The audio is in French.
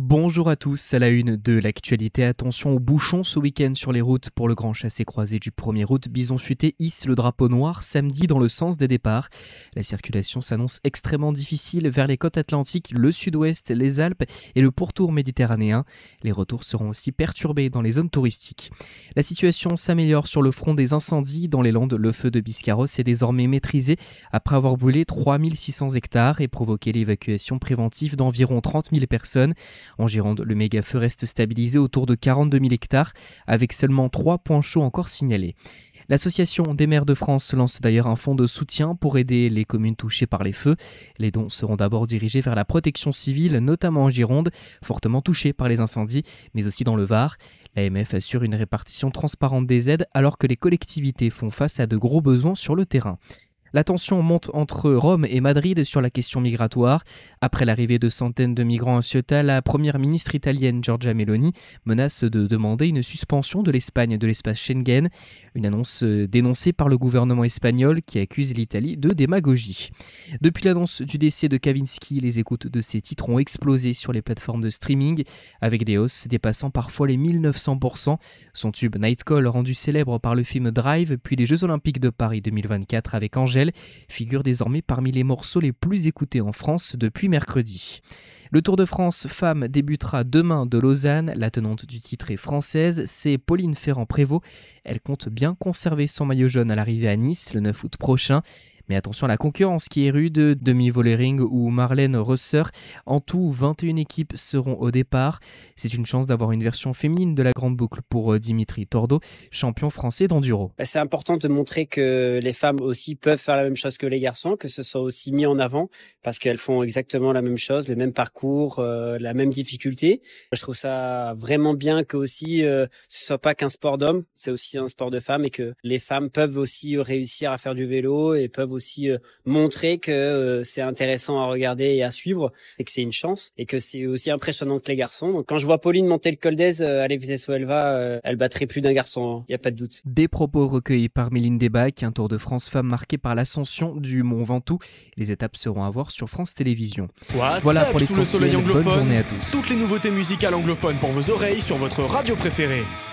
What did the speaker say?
Bonjour à tous, à la une de l'actualité, attention aux bouchons ce week-end sur les routes pour le grand chassé-croisé du 1er août. Bison Futé hisse le drapeau noir samedi dans le sens des départs. La circulation s'annonce extrêmement difficile vers les côtes atlantiques, le sud-ouest, les Alpes et le pourtour méditerranéen. Les retours seront aussi perturbés dans les zones touristiques. La situation s'améliore sur le front des incendies dans les Landes. Le feu de Biscarrosse est désormais maîtrisé après avoir brûlé 3600 hectares et provoqué l'évacuation préventive d'environ 30 000 personnes. En Gironde, le méga-feu reste stabilisé autour de 42 000 hectares, avec seulement 3 points chauds encore signalés. L'Association des maires de France lance d'ailleurs un fonds de soutien pour aider les communes touchées par les feux. Les dons seront d'abord dirigés vers la protection civile, notamment en Gironde, fortement touchée par les incendies, mais aussi dans le Var. L'AMF assure une répartition transparente des aides alors que les collectivités font face à de gros besoins sur le terrain. La tension monte entre Rome et Madrid sur la question migratoire. Après l'arrivée de centaines de migrants à Ceuta, la première ministre italienne Giorgia Meloni menace de demander une suspension de l'Espagne de l'espace Schengen. Une annonce dénoncée par le gouvernement espagnol qui accuse l'Italie de démagogie. Depuis l'annonce du décès de Kavinsky, les écoutes de ses titres ont explosé sur les plateformes de streaming, avec des hausses dépassant parfois les 1900%. Son tube Night Call, rendu célèbre par le film Drive, puis les Jeux Olympiques de Paris 2024 avec Angèle, figure désormais parmi les morceaux les plus écoutés en France depuis mercredi. Le Tour de France Femmes débutera demain de Lausanne. La tenante du titre est française, c'est Pauline Ferrand-Prévot. Elle compte bien conserver son maillot jaune à l'arrivée à Nice le 9 août prochain. Mais attention à la concurrence qui est rude, Demi Vollering ou Marlène Rosser. En tout, 21 équipes seront au départ. C'est une chance d'avoir une version féminine de la grande boucle pour Dimitri Tordo, champion français d'enduro. C'est important de montrer que les femmes aussi peuvent faire la même chose que les garçons, que ce soit aussi mis en avant, parce qu'elles font exactement la même chose, le même parcours, la même difficulté. Je trouve ça vraiment bien que aussi ce soit pas qu'un sport d'hommes, c'est aussi un sport de femmes et que les femmes peuvent aussi réussir à faire du vélo et peuvent aussi montrer que c'est intéressant à regarder et à suivre et que c'est une chance et que c'est aussi impressionnant que les garçons. Donc quand je vois Pauline monter le col d'Aise à la vitesse où elle va, elle battrait plus d'un garçon, il n'y a pas de doute. Des propos recueillis par Méline Desbacs, un Tour de France femmes marqué par l'ascension du Mont Ventoux. Les étapes seront à voir sur France Télévisions. Voilà pour les sous le soleil anglophone. Bonne journée à tous. Toutes les nouveautés musicales anglophones pour vos oreilles sur votre radio préférée.